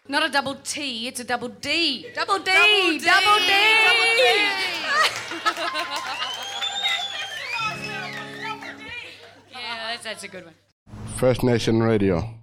Not a double T, it's a double D. Double D! Double D! Double D! Yeah, that's a good one. First Nation Radio.